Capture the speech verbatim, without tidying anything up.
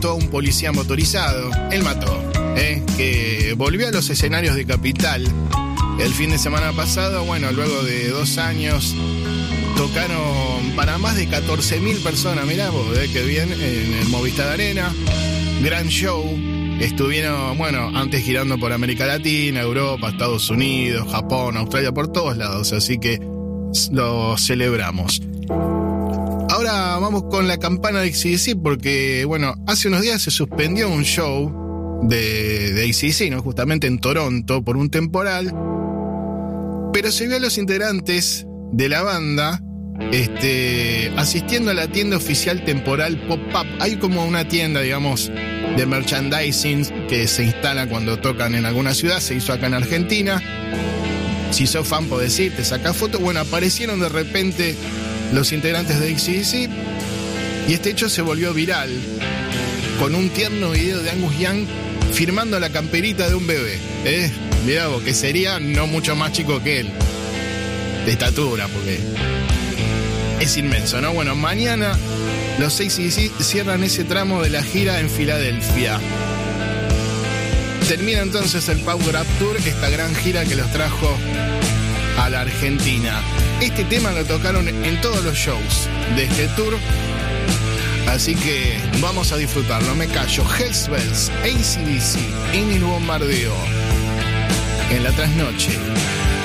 mató a un policía motorizado. Él mató, ¿eh? Que volvió a los escenarios de Capital el fin de semana pasado. Bueno, luego de dos años tocaron para más de catorce mil personas. Mirá vos, ¿eh? Que bien, en el Movistar Arena. Gran show. Estuvieron, bueno, antes girando por América Latina, Europa, Estados Unidos, Japón, Australia, por todos lados. Así que lo celebramos. Ahora vamos con la campana de A C D C, porque, bueno, hace unos días se suspendió un show de, de A C D C, ¿no? Justamente en Toronto, por un temporal. Pero se vio a los integrantes de la banda este, asistiendo a la tienda oficial temporal Pop-Up. Hay como una tienda, digamos, de merchandising que se instala cuando tocan en alguna ciudad. Se hizo acá en Argentina. Si sos fan, podés ir, te sacás fotos. Bueno, aparecieron de repente los integrantes de A C D C y este hecho se volvió viral con un tierno video de Angus Young firmando la camperita de un bebé, ¿eh? Mirá vos, que sería no mucho más chico que él, de estatura, porque es inmenso, ¿no? Bueno, mañana los A C D C cierran ese tramo de la gira en Filadelfia. Termina entonces el Power Up Tour, esta gran gira que los trajo a la Argentina. Este tema lo tocaron en todos los shows de este tour, así que vamos a disfrutarlo. Me callo. Hells Bells, A C D C en el bombardeo, en la trasnoche.